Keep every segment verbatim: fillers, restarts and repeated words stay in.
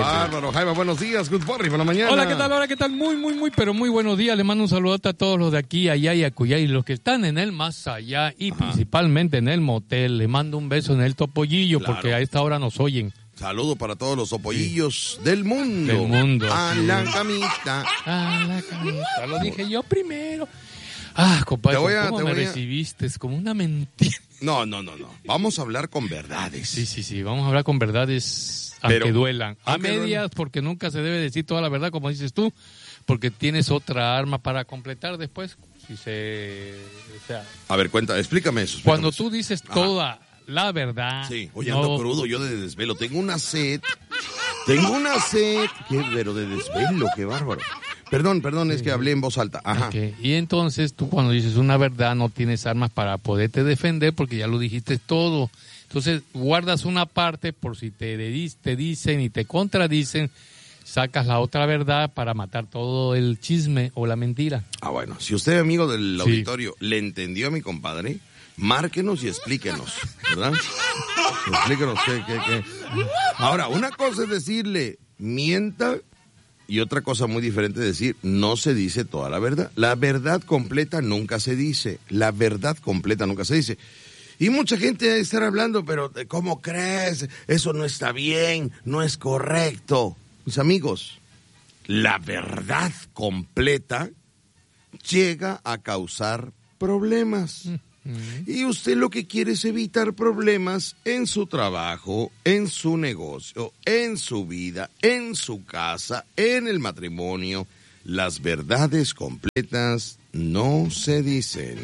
bárbaro, Jaime, buenos días, good morning por la mañana. Hola, ¿qué tal? Hola, ¿qué tal? Muy, muy, muy, pero muy buenos días. Le mando un saludo a todos los de aquí, allá y acullá, y los que están en el más allá, y Ajá. principalmente en el motel. Le mando un beso en el topollillo, claro. porque a esta hora nos oyen. Saludo para todos los topollillos sí. del mundo. Del mundo. A sí. la camita. A la camita. Lo dije yo primero. Ah, compadre, te voy a, ¿cómo te me voy a... recibiste? Es como una mentira. No, no, no, no. Vamos a hablar con verdades. Sí, sí, sí. Vamos a hablar con verdades, aunque Pero, duelan. A medias, duelan. Porque nunca se debe decir toda la verdad, como dices tú, porque tienes otra arma para completar después. Si se, o sea, a ver, cuenta, explícame eso. Explícame cuando eso. tú dices toda Ajá. la verdad. Sí, oye, no... ando crudo yo de desvelo. Tengo una sed. Tengo una sed. Qué, pero de desvelo, qué bárbaro. Perdón, perdón, es que hablé en voz alta. Ajá. Okay. Y entonces tú cuando dices una verdad no tienes armas para poderte defender porque ya lo dijiste todo. Entonces guardas una parte por si te, te dicen y te contradicen, sacas la otra verdad para matar todo el chisme o la mentira. Ah, bueno, si usted, amigo del sí. auditorio, le entendió a mi compadre, márquenos y explíquenos, ¿verdad? Explíquenos qué, qué, qué. Ahora, una cosa es decirle, mienta... Y otra cosa muy diferente es decir, no se dice toda la verdad. La verdad completa nunca se dice. La verdad completa nunca se dice. Y mucha gente debe estar hablando, pero ¿cómo crees? Eso no está bien, no es correcto. Mis amigos, la verdad completa llega a causar problemas. Y usted lo que quiere es evitar problemas en su trabajo, en su negocio, en su vida, en su casa, en el matrimonio. Las verdades completas no se dicen.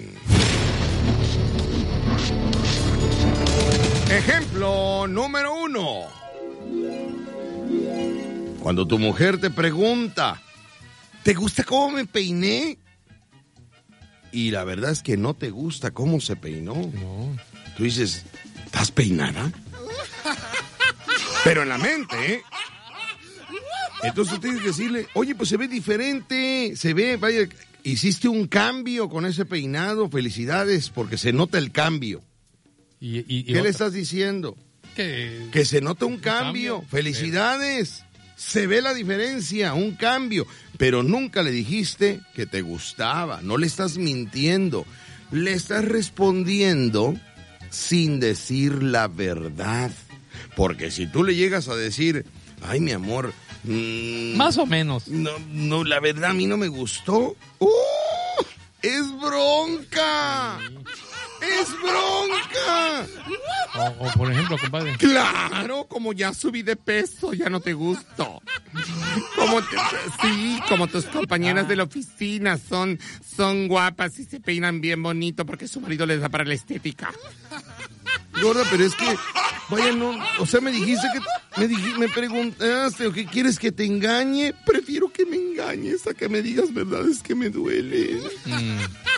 Ejemplo número uno. Cuando tu mujer te pregunta, ¿te gusta cómo me peiné? Y la verdad es que no te gusta cómo se peinó. No. Tú dices, ¿estás peinada? Pero en la mente, ¿eh? Entonces tú tienes que decirle, oye, pues se ve diferente, se ve, vaya, hiciste un cambio con ese peinado, felicidades, porque se nota el cambio. ¿Y, y, y ¿Qué otra? le estás diciendo? Que, que se nota un cambio, cambio. Felicidades. Se ve la diferencia, un cambio, pero nunca le dijiste que te gustaba, no le estás mintiendo, le estás respondiendo sin decir la verdad, porque si tú le llegas a decir, ay mi amor, mmm, más o menos, no, no, la verdad a mí no me gustó, ¡uh! ¡Es bronca! Sí. ¡Es bronca! O, o por ejemplo, compadre. Claro, como ya subí de peso, ya no te gusto. Como te, sí, como tus compañeras ah. de la oficina son, son guapas y se peinan bien bonito porque su marido les da para la estética. Gorda, pero es que, vaya, no, o sea, me dijiste que, me, dij, me preguntaste, ¿o qué quieres que te engañe? Prefiero que me engañes a que me digas verdades que me duelen. Mm.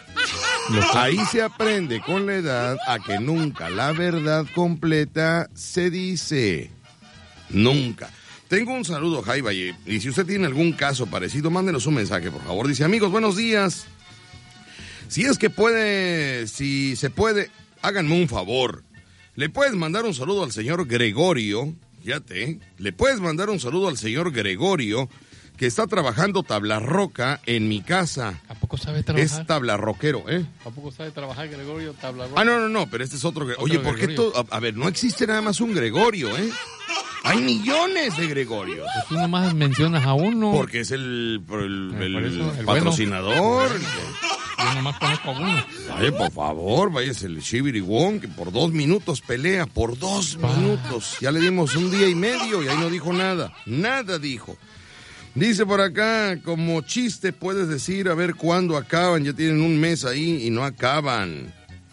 Ahí se aprende con la edad a que nunca la verdad completa se dice. Nunca. Tengo un saludo, Jaiba, y, y si usted tiene algún caso parecido, mándenos un mensaje, por favor. Dice, amigos, buenos días. Si es que puede, si se puede, háganme un favor. Le puedes mandar un saludo al señor Gregorio, fíjate, le puedes mandar un saludo al señor Gregorio, que está trabajando tablarroca en mi casa. ¿A poco sabe trabajar? Es tablarroquero, ¿eh? ¿A poco sabe trabajar Gregorio tablarroca? Ah, no, no, no, pero este es otro. otro Oye, ¿por qué todo? A, a ver, no existe nada más un Gregorio, ¿eh? Hay millones de Gregorios. Pues tú nomás mencionas a uno. Porque es el, el, el, por eso, el patrocinador. Bueno. Yo nomás conozco a uno. Ay, por favor, vaya, es el Shibiri-Won, que por dos minutos pelea, por dos ah. minutos. Ya le dimos un día y medio y ahí no dijo nada. Nada dijo. Dice por acá, como chiste puedes decir, a ver cuándo acaban, ya tienen un mes ahí y no acaban.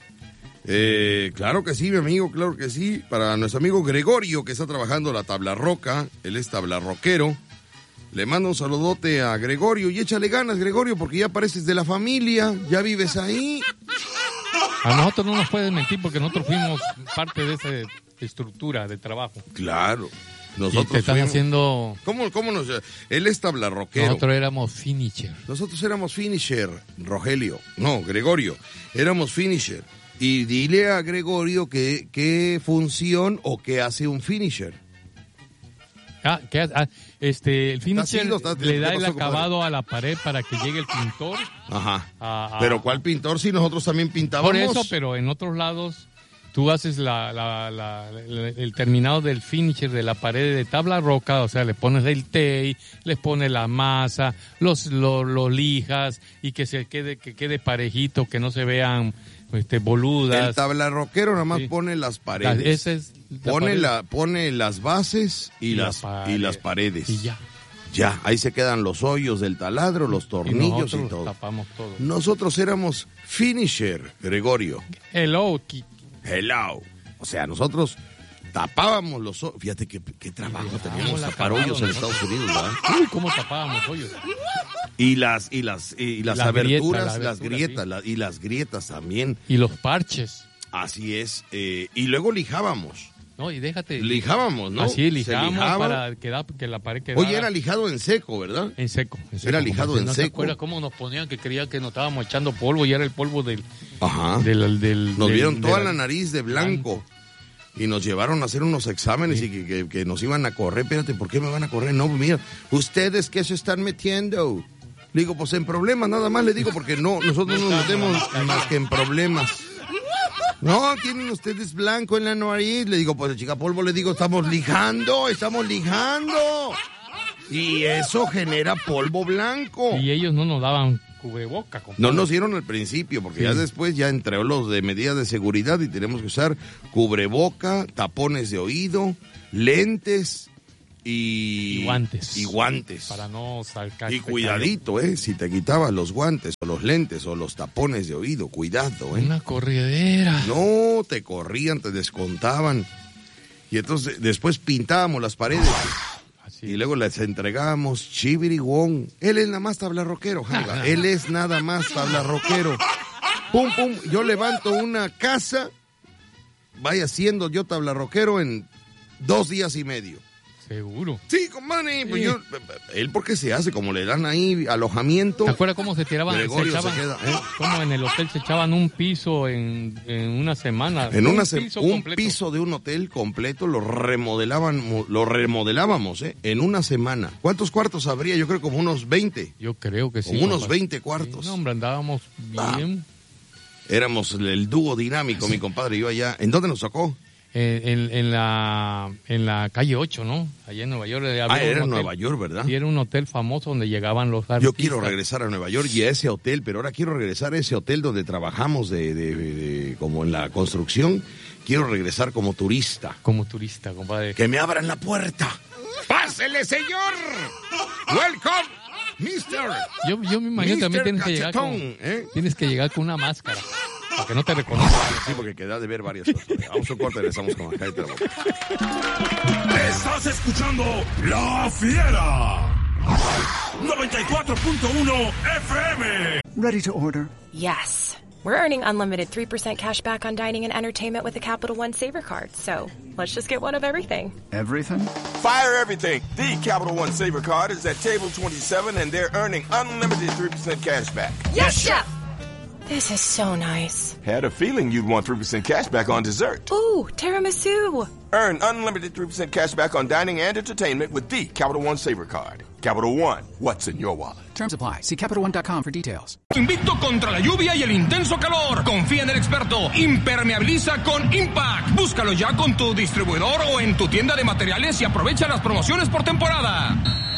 Eh, claro que sí, mi amigo, claro que sí. Para nuestro amigo Gregorio, que está trabajando la tabla roca, él es tablarroquero. Le mando un saludote a Gregorio y échale ganas, Gregorio, porque ya pareces de la familia, ya vives ahí. A nosotros no nos pueden mentir porque nosotros fuimos parte de esa estructura de trabajo. Claro. Nosotros y te están fuimos... haciendo... ¿Cómo, cómo nos...? Él es tablarroquero. Nosotros éramos finisher. Nosotros éramos finisher, Rogelio. No, Gregorio. Éramos finisher. Y dile a Gregorio que, qué función o qué hace un finisher. Ah, ¿qué hace? Ah, este, el finisher Está así, está- le ¿qué da el pasó, acabado compadre? a la pared para que llegue el pintor. Ajá. a- a- Pero ¿cuál pintor si nosotros también pintábamos? Por eso, pero en otros lados tú haces la, la, la- la- el terminado del finisher de la pared de tabla roca, o sea, le pones el tape, le pones la masa, los lo, lo lijas y que se quede que quede parejito, que no se vean este boludas. El tablarroquero nada más Sí. pone las La- paredes. esa es la pone, pared. la, pone las bases y, Y la las, pared. y las paredes. Y ya. Ya, ahí se quedan los hoyos del taladro, los Y tornillos y, nosotros todo. tapamos todo. Nosotros éramos finisher, Gregorio. Hello, Kiki. Hello. O sea, nosotros tapábamos los hoyos. Fíjate qué, qué trabajo teníamos la tapar acabado hoyos en nosotros. Estados Unidos, ¿verdad? Uy, cómo tapábamos hoyos. Y las, y las, y las La aberturas, grieta, la las abertura, grietas, sí. la- y las grietas también. Y los parches. Así es. eh, y luego lijábamos. No, y déjate. Lijábamos, ¿no? Así Se lijamos lijaba. para que, da- que la pared quedara Oye, era lijado en seco, ¿verdad? en seco. en seco, Era lijado compadre. en ¿No seco. te acuerdas cómo nos ponían que creían que nos estábamos echando polvo y era el polvo del... Ajá. del, del- Nos del- vieron de toda la nariz de blanco. blanco. Y nos llevaron a hacer unos exámenes y que, que- que nos iban a correr. Espérate, ¿por qué me van a correr? No, mira, ¿ustedes qué se están metiendo? Le digo, pues en problemas, nada más le digo, porque no, nosotros no nos metemos más que en problemas. No, tienen ustedes blanco en la nariz. Le digo, pues chica polvo, le digo, estamos lijando, estamos lijando. Y eso genera polvo blanco. Y ellos no nos daban cubreboca. compadre. No nos dieron al principio, porque Sí. ya después ya entró los de medidas de seguridad y tenemos que usar cubreboca, tapones de oído, lentes y... Y guantes. Y guantes. Para no sacar... Y cuidadito, ¿eh? Si te quitabas los guantes o los lentes o los tapones de oído, cuidado, ¿eh? Una corredera. No, te corrían, te descontaban. Y entonces después pintábamos las paredes. Así. Y luego les entregábamos Chibirigüón. Él es nada más tablarroquero, janga. Él es nada más tablarroquero. Pum, pum. Yo levanto una casa. Vaya siendo yo tablarroquero en dos días y medio. Seguro. Sí, compadre. Pues Sí. yo, él porque se hace, como le dan ahí alojamiento. ¿Te acuerdas cómo se tiraban? Gregorio se echaban, se queda, ¿eh? Cómo en el hotel se echaban un piso en, en una semana. En un una se- piso un completo. piso de un hotel completo lo remodelaban, lo remodelábamos, ¿eh? En una semana. ¿Cuántos cuartos habría? Yo creo como unos veinte. Yo creo que sí. Como unos compadre. veinte cuartos. Sí, no, hombre, andábamos bien. Éramos el dúo dinámico, mi compadre y yo allá. ¿En dónde nos tocó? Eh, en, en la en la calle ocho, ¿no? Allá en Nueva York. había Ah, un era en hotel. Nueva York, ¿verdad? Sí, era un hotel famoso donde llegaban los artistas. Yo quiero regresar a Nueva York y a ese hotel, pero ahora quiero regresar a ese hotel donde trabajamos de, de- de- de- como en la construcción. Quiero regresar como turista. Como turista, compadre. Que me abran la puerta. ¡Pásele, señor! ¡Welcome, mister! Yo, yo me imagino que también mister tienes que llegar con, Cachetón, ¿eh? tienes que llegar con una máscara para que no te reconozcan. Sí, porque queda de ver varias cosas. Vamos a un corte, regresamos con acá y te la boca. Estás escuchando La Fiera. noventa y cuatro punto uno F M. Ready to order. Yes. We're earning unlimited three percent cash back on dining and entertainment with the Capital One Saver Card. So let's just get one of everything. Everything? Fire everything. The Capital One Saver Card is at table twenty-seven, and they're earning unlimited three percent cash back. Yes, Chef! This is so nice. Had a feeling you'd want three percent cash back on dessert. Ooh, tiramisu. Earn unlimited three percent cash back on dining and entertainment with the Capital One Saver Card. Capital One, what's in your wallet? Terms apply. See Capital One dot com for details. Invicto contra la lluvia y el intenso calor. Confía en el experto. Impermeabiliza con Impact. Búscalo ya con tu distribuidor o en tu tienda de materiales y aprovecha las promociones por temporada.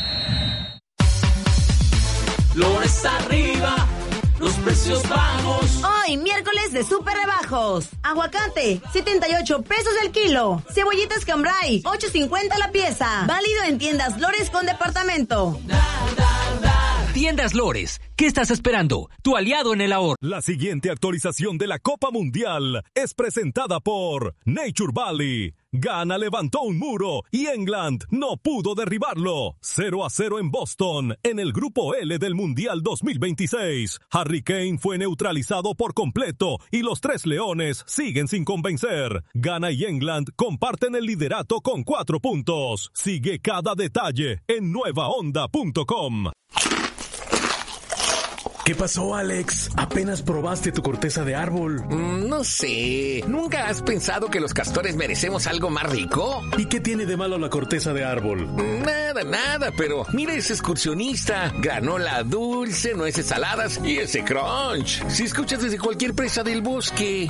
Flores arriba, los precios bajos. Hoy, miércoles de súper rebajos. Aguacate, setenta y ocho pesos el kilo. Cebollitas cambray, ocho cincuenta la pieza. Válido en tiendas Lores con departamento. Tiendas Lores, ¿qué estás esperando? Tu aliado en el ahorro. La siguiente actualización de la Copa Mundial es presentada por Nature Valley. Ghana levantó un muro y England no pudo derribarlo. cero a cero en Boston, en el Grupo L del Mundial dos mil veintiséis. Harry Kane fue neutralizado por completo y los Tres Leones siguen sin convencer. Ghana y England comparten el liderato con cuatro puntos. Sigue cada detalle en nueva onda punto com. ¿Qué pasó, Alex? Apenas probaste tu corteza de árbol. Mm, no sé. ¿Nunca has pensado que los castores merecemos algo más rico? ¿Y qué tiene de malo la corteza de árbol? Nada, nada, pero mira ese excursionista. Granola dulce, nueces saladas y ese crunch. Si escuchas desde cualquier presa del bosque.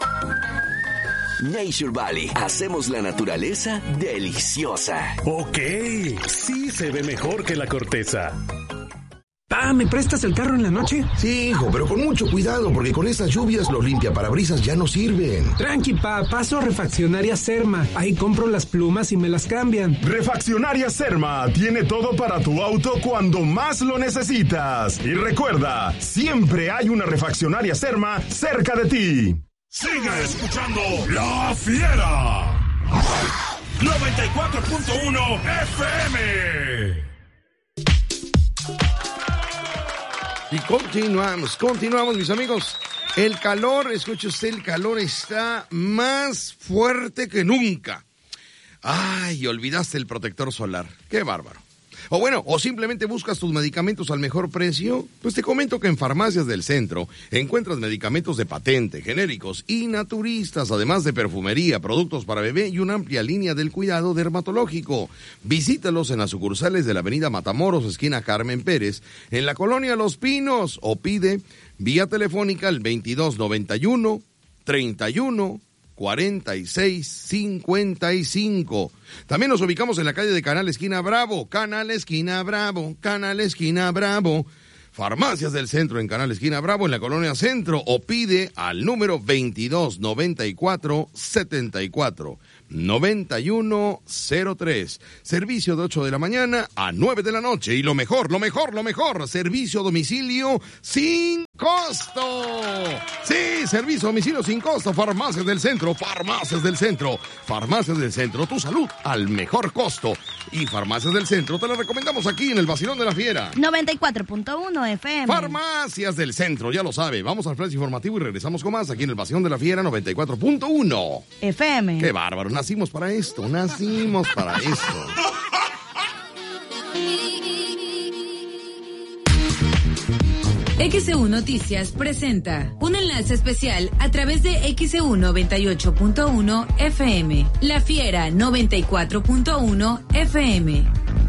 Nature Valley. Hacemos la naturaleza deliciosa. Ok, sí se ve mejor que la corteza. Pa, ¿me prestas el carro en la noche? Sí, hijo, pero con mucho cuidado, porque con estas lluvias los limpiaparabrisas ya no sirven. Tranqui, pa, paso a Refaccionaria Serma. Ahí compro las plumas y me las cambian. Refaccionaria Serma tiene todo para tu auto cuando más lo necesitas. Y recuerda, siempre hay una Refaccionaria Serma cerca de ti. Sigue escuchando La Fiera. noventa y cuatro punto uno F M. Y continuamos, continuamos, mis amigos. El calor, escuche usted, el calor está más fuerte que nunca. Ay, olvidaste el protector solar. Qué bárbaro. O bueno, o simplemente buscas tus medicamentos al mejor precio. Pues te comento que en Farmacias del Centro encuentras medicamentos de patente, genéricos y naturistas, además de perfumería, productos para bebé y una amplia línea del cuidado dermatológico. Visítalos en las sucursales de la avenida Matamoros, esquina Carmen Pérez, en la colonia Los Pinos, o pide vía telefónica al veintidós noventa y uno, treinta y uno, cuarenta y seis cincuenta y cinco. También nos ubicamos en la calle de Canal Esquina Bravo, Canal Esquina Bravo, Canal Esquina Bravo. Farmacias del Centro en Canal Esquina Bravo, en la colonia Centro, o pide al número veintidós noventa y cuatro, setenta y cuatro, noventa y uno cero tres. Servicio de ocho de la mañana a nueve de la noche. Y lo mejor, lo mejor, lo mejor, servicio a domicilio sin costo. Sí, servicio a domicilio sin costo. Farmacias del Centro, Farmacias del Centro, Farmacias del Centro, tu salud al mejor costo. Y Farmacias del Centro te la recomendamos aquí en el Vacilón de la Fiera. noventa y cuatro punto uno F M. Farmacias del Centro, ya lo sabe. Vamos al flash informativo y regresamos con más aquí en el Vacilón de la Fiera noventa y cuatro punto uno F M. Qué bárbaro, nacimos para esto, nacimos para esto. X E U Noticias presenta un enlace especial a través de X E U noventa y ocho punto uno F M, La Fiera noventa y cuatro punto uno F M.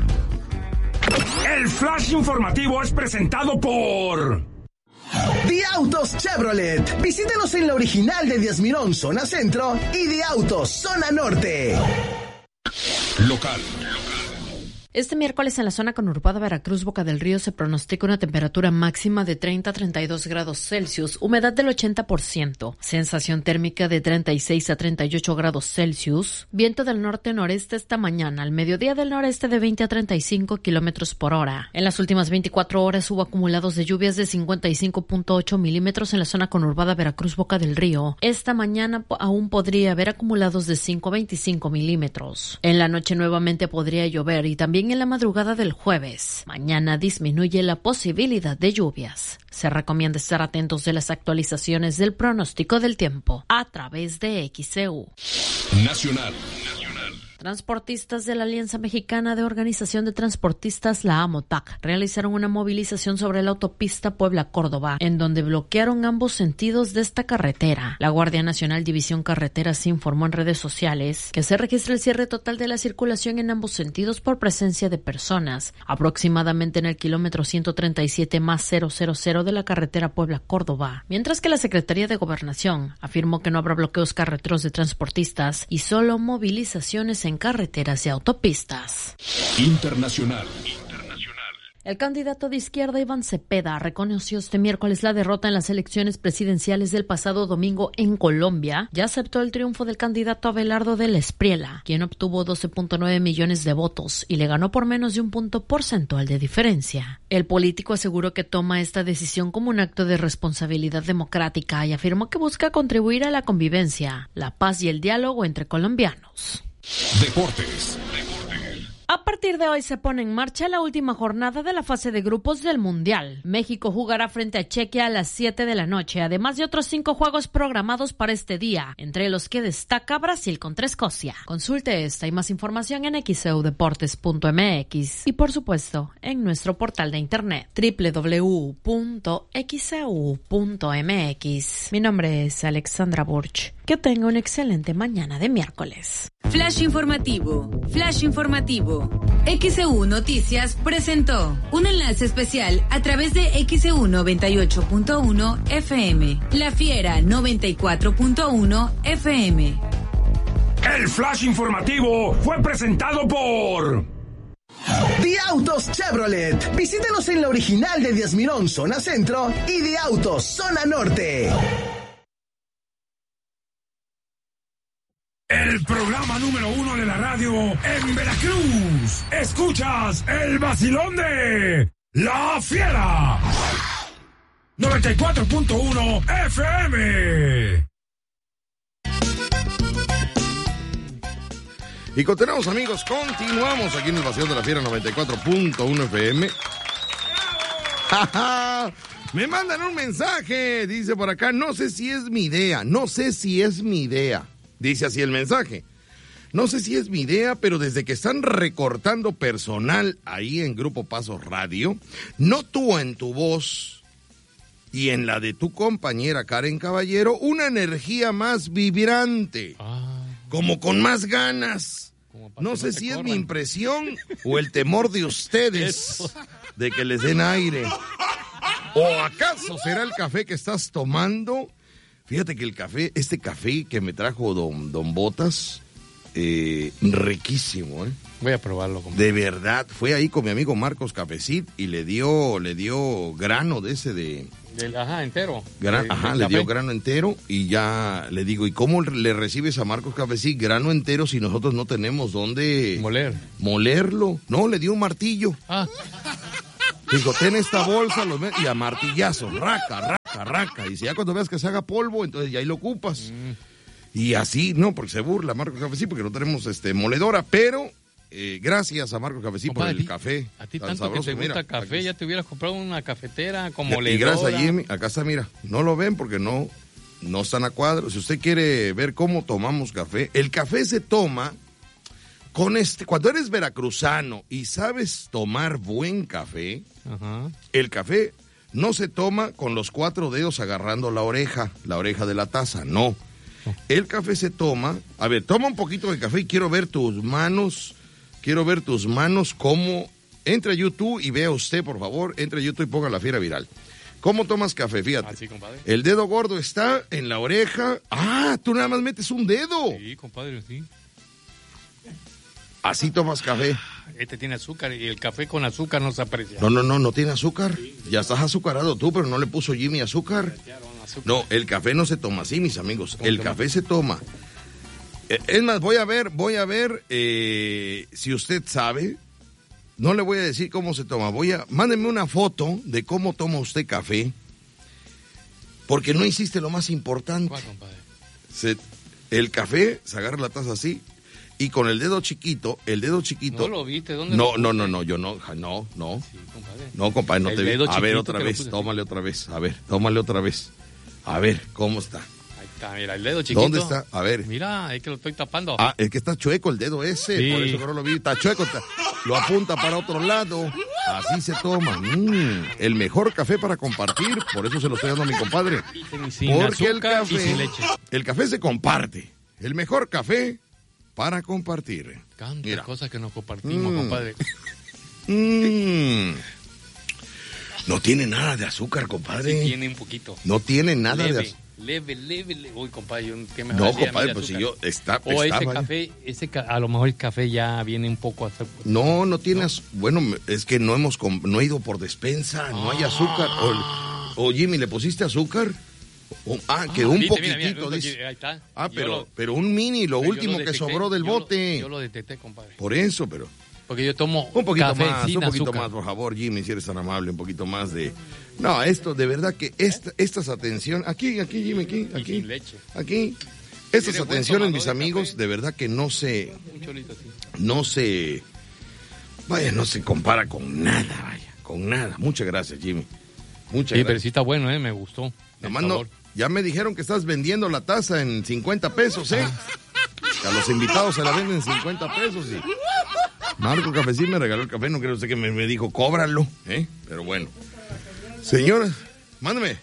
El flash informativo es presentado por Diautos Chevrolet. Visítenos en la original de Díaz Mirón, zona centro, y Diautos, zona norte. Local. Este miércoles en la zona conurbada Veracruz, Boca del Río, se pronostica una temperatura máxima de treinta a treinta y dos grados Celsius, humedad del ochenta por ciento, sensación térmica de treinta y seis a treinta y ocho grados Celsius, viento del norte-noreste esta mañana, al mediodía del noreste de veinte a treinta y cinco kilómetros por hora. En las últimas veinticuatro horas hubo acumulados de lluvias de cincuenta y cinco punto ocho milímetros en la zona conurbada Veracruz, Boca del Río. Esta mañana aún podría haber acumulados de cinco a veinticinco milímetros. En la noche nuevamente podría llover y también en la madrugada del jueves. Mañana disminuye la posibilidad de lluvias. Se recomienda estar atentos de las actualizaciones del pronóstico del tiempo a través de X E U. Nacional. Transportistas de la Alianza Mexicana de Organización de Transportistas, la AMOTAC, realizaron una movilización sobre la autopista Puebla-Córdoba, en donde bloquearon ambos sentidos de esta carretera. La Guardia Nacional División Carreteras informó en redes sociales que se registra el cierre total de la circulación en ambos sentidos por presencia de personas, aproximadamente en el kilómetro ciento treinta y siete más cero cero cero de la carretera Puebla-Córdoba, mientras que la Secretaría de Gobernación afirmó que no habrá bloqueos carreteros de transportistas y solo movilizaciones en carreteras y autopistas. Internacional. El candidato de izquierda Iván Cepeda reconoció este miércoles la derrota en las elecciones presidenciales del pasado domingo en Colombia y aceptó el triunfo del candidato Abelardo de la Espriella, quien obtuvo doce punto nueve millones de votos y le ganó por menos de un punto porcentual de diferencia. El político aseguró que toma esta decisión como un acto de responsabilidad democrática y afirmó que busca contribuir a la convivencia, la paz y el diálogo entre colombianos. Deportes. A partir de hoy se pone en marcha la última jornada de la fase de grupos del Mundial. México jugará frente a Chequia a las siete de la noche, además de otros cinco juegos programados para este día, entre los que destaca Brasil contra Escocia. Consulte esta y más información en x e u deportes punto m x y por supuesto en nuestro portal de internet doble u doble u doble u punto x e u punto m x. Mi nombre es Alexandra Burch. Que tenga una excelente mañana de miércoles. Flash informativo, Flash informativo. X E U Noticias presentó un enlace especial a través de X E U noventa y ocho punto uno F M, La Fiera noventa y cuatro punto uno F M. El Flash informativo fue presentado por The Autos Chevrolet. Visítanos en la original de Díaz Mirón, zona centro, y The Autos, zona norte. El programa número uno de la radio en Veracruz. Escuchas el vacilón de La Fiera. noventa y cuatro punto uno F M. Y continuamos, amigos, continuamos aquí en el vacilón de La Fiera noventa y cuatro punto uno F M. Me mandan un mensaje, dice por acá, no sé si es mi idea, no sé si es mi idea. Dice así el mensaje. No sé si es mi idea, pero desde que están recortando personal ahí en Grupo Pasos Radio, noto en tu voz y en la de tu compañera Karen Caballero una energía más vibrante, ah. como con más ganas. No sé si es mi impresión o el temor de ustedes Eso. de que les den aire. ¿O acaso será el café que estás tomando? Fíjate que el café, este café que me trajo don, don Botas, eh, riquísimo, ¿eh? Voy a probarlo. Como... De verdad, fue ahí con mi amigo Marcos Cafecit y le dio, le dio grano de ese de... Del, ajá, entero. Gran, ajá, le café. dio grano entero y ya le digo, ¿y cómo le recibes a Marcos Cafecit grano entero si nosotros no tenemos dónde... Moler. Molerlo? No, le dio un martillo. Ah. Dijo, ten esta bolsa los y a martillazo, raca, raca, raca. Y si ya cuando veas que se haga polvo, entonces ya ahí lo ocupas. Mm. Y así, no, porque se burla Marcos Cafecito, porque no tenemos este moledora, pero eh, gracias a Marcos Cafecito por el ti, café. A ti tanto sabroso. Que te gusta mira, café, ya te hubieras comprado una cafetera con moledora. Y gracias a Jimmy, acá está, mira, no lo ven porque no, no están a cuadro. Si usted quiere ver cómo tomamos café, el café se toma... Con este, cuando eres veracruzano y sabes tomar buen café, Ajá. el café no se toma con los cuatro dedos agarrando la oreja, la oreja de la taza, no. El café se toma, a ver, toma un poquito de café y quiero ver tus manos, quiero ver tus manos cómo, entre a YouTube y vea usted, por favor, entre a YouTube y ponga La Fiera Viral. ¿Cómo tomas café? Fíjate. Así, compadre. El dedo gordo está en la oreja. Ah, tú nada más metes un dedo. Sí, compadre, sí. Así tomas café. Este tiene azúcar y el café con azúcar no se aprecia. No, no, no, no tiene azúcar. Sí. Ya estás azucarado tú, pero no le puso Jimmy azúcar. azúcar. No, el café no se toma así, mis amigos. El café se toma. Eh, es más, voy a ver, voy a ver eh, si usted sabe. No le voy a decir cómo se toma. Voy a, mándeme una foto de cómo toma usted café. Porque no hiciste lo más importante. ¿Cuál, compadre? Se, el café, se agarra la taza así. Y con el dedo chiquito, el dedo chiquito... ¿No lo viste? ¿Dónde No, lo no, no, no, yo no, no, no. Sí, compadre. No, compadre, no el te vi. A ver, otra vez, puse, tómale otra vez. A ver, tómale otra vez. A ver, ¿cómo está? Ahí está, mira, el dedo chiquito. ¿Dónde está? A ver. Mira, es que lo estoy tapando. Ah, es que está chueco el dedo ese, sí. Por eso que no lo vi. Está chueco, está, lo apunta para otro lado. Así se toma. Mm, el mejor café para compartir, por eso se lo estoy dando a mi compadre. Sin Porque el azúcar café, y sin leche. El café se comparte. El mejor café para compartir. Tantas Mira. cosas que nos compartimos, mm. compadre. Mm. No tiene nada de azúcar, compadre. Sí, tiene un poquito. No tiene nada leve, de azúcar. Leve, leve, leve. Uy, compadre, yo, ¿qué me No, compadre, pues si yo... Está, o está, ese vaya. café, ese ca a lo mejor el café ya viene un poco... Hacer... No, no tienes... ¿No? Bueno, es que no hemos no he ido por despensa, no hay azúcar. O, o Jimmy, ¿le pusiste azúcar? O, ah, que ah, un viste, poquitito. Mira, mira, dice. Ahí está. Ah, pero, lo, pero un mini, lo último lo que sobró del yo bote. Lo, yo lo detecté, compadre. Por eso, pero... Porque yo tomo un poquito café más, sin un poquito azúcar. más, por favor, Jimmy, si eres tan amable, un poquito más de... No, esto, de verdad que esta, estas atenciones... Aquí, aquí, Jimmy, aquí, aquí. Y sin leche. Aquí. Estas atenciones, mis amigos, de verdad que no se... Un cholito así. No se... Vaya, no se compara con nada, vaya, con nada. Muchas gracias, Jimmy. Muchas sí, gracias. pero sí está bueno, ¿eh? Me gustó. Nomás no, ya me dijeron que estás vendiendo la taza en cincuenta pesos, ¿eh? A los invitados se la venden en cincuenta pesos y Marco Cafecín me regaló el café, no creo usted que me, me dijo, cóbralo, ¿eh? Pero bueno. Señora, mándame.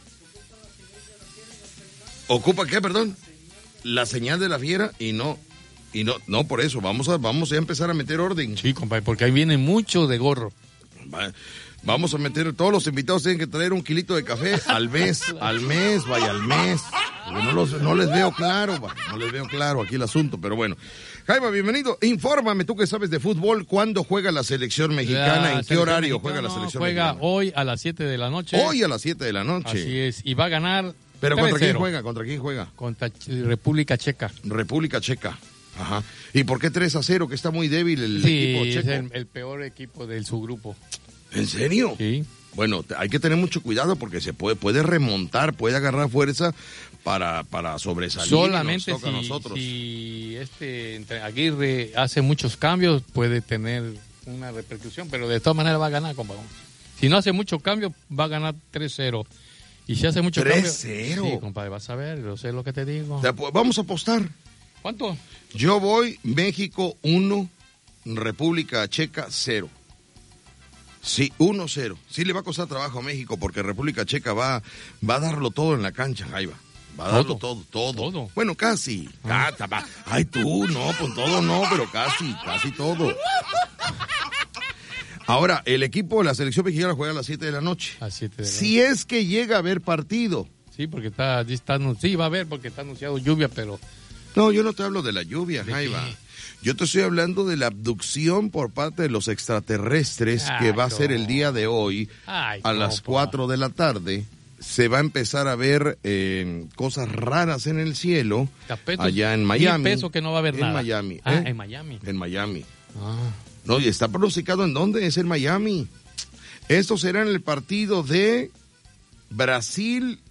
¿Ocupa qué, perdón? La señal de la fiera y no, y no, no por eso, vamos a, vamos a empezar a meter orden. Sí, compadre, porque ahí viene mucho de gorro. Va, vamos a meter, todos los invitados tienen que traer un kilito de café al mes, al mes, vaya, al mes. Porque no, los, no les veo claro, vaya, no les veo claro aquí el asunto, pero bueno. Jaime, bienvenido. Infórmame, tú que sabes de fútbol, ¿cuándo juega la selección mexicana? La ¿En qué horario juega la selección juega mexicana? Juega hoy a las siete de la noche. Hoy a las siete de la noche. Así es, y va a ganar. ¿Pero contra quién juega? ¿Contra quién juega? Contra República Checa. República Checa. Ajá. ¿Y por qué tres a cero? Que está muy débil el sí, equipo checo. Es el, el peor equipo de su grupo. ¿En serio? Sí. Bueno, hay que tener mucho cuidado porque se puede, puede remontar, puede agarrar fuerza para, para sobresalir. Solamente y nos toca si, a nosotros. si este entre Aguirre hace muchos cambios, puede tener una repercusión, pero de todas maneras va a ganar, compadre. Si no hace muchos cambios, va a ganar tres cero. Y si hace muchos cambios... tres cero. Sí, compadre, vas a ver, yo sé lo que te digo. Vamos a apostar. ¿Cuánto? Yo voy México uno, República Checa cero. Sí, uno cero. Sí le va a costar trabajo a México porque República Checa va, va a darlo todo en la cancha, Jaiba. Va a darlo todo, todo. todo. Bueno, casi. Ah. Cata, ay, tú, no, pues todo no, pero casi, casi todo. Ahora, el equipo de la selección mexicana juega a las siete de la noche. A siete de la noche. Si es que llega a haber partido. Sí, porque está, está, sí, va a haber porque está anunciado lluvia, pero... No, yo no te hablo de la lluvia, Jaiba. Yo te estoy hablando de la abducción por parte de los extraterrestres Ay, que va a no. ser el día de hoy Ay, a no, las pa. cuatro de la tarde. Se va a empezar a ver eh, cosas raras en el cielo Tapetos, allá en Miami. Peso que no va a haber en nada. Miami. Ah, ¿eh? en Miami. En Miami. Ah. No, y está pronosticado en dónde, es en Miami. Esto será en el partido de Brasil